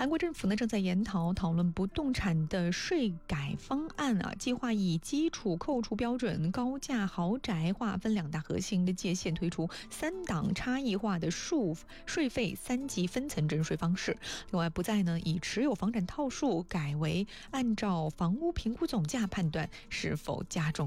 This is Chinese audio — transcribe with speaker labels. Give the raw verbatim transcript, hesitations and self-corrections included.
Speaker 1: 韩国政府呢正在研讨讨论不动产的税改方案啊，计划以基础扣除标准、高价豪宅划分两大核心的界限，推出三档差异化的数税费三级分层征税方式。另外，不再呢以持有房产套数，改为按照房屋评估总价判断是否加重